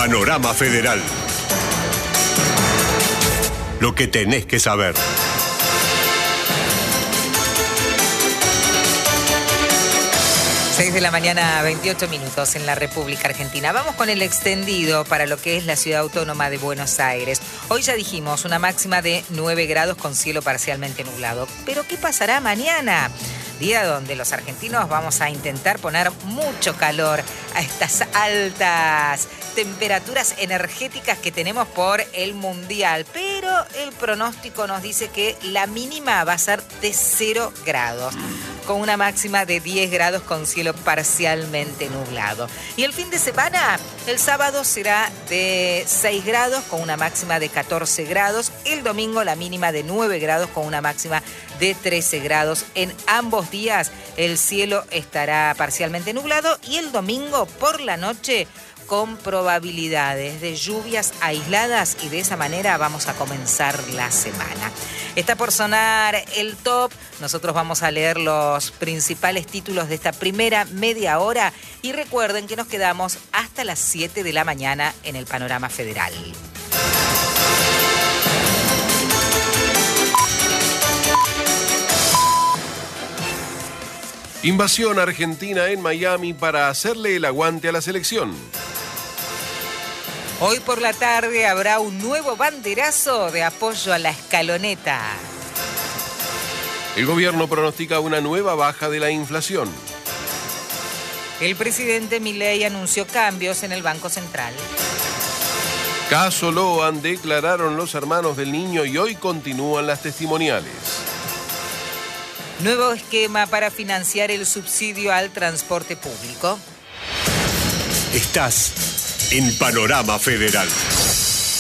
Panorama Federal. Lo que tenés que saber. De la mañana, 28 minutos en la República Argentina. Vamos con el extendido para lo que es la Ciudad Autónoma de Buenos Aires. Hoy ya dijimos una máxima de 9 grados con cielo parcialmente nublado. Pero ¿qué pasará mañana? Día donde los argentinos vamos a intentar poner mucho calor a estas altas temperaturas energéticas que tenemos por el Mundial. Pero el pronóstico nos dice que la mínima va a ser de 0 grados. Con una máxima de 10 grados con cielo parcialmente nublado. Y el fin de semana, el sábado será de 6 grados con una máxima de 14 grados. El domingo la mínima de 9 grados con una máxima de 13 grados. En ambos días el cielo estará parcialmente nublado y el domingo por la noche con probabilidades de lluvias aisladas y de esa manera vamos a comenzar la semana. Está por sonar el top. Nosotros vamos a leer los principales títulos de esta primera media hora y recuerden que nos quedamos hasta las 7 de la mañana en el Panorama Federal. Invasión argentina en Miami para hacerle el aguante a la selección. Hoy por la tarde habrá un nuevo banderazo de apoyo a la escaloneta. El gobierno pronostica una nueva baja de la inflación. El presidente Milei anunció cambios en el Banco Central. Caso Loan declararon los hermanos del niño y hoy continúan las testimoniales. Nuevo esquema para financiar el subsidio al transporte público. Estás en Panorama Federal.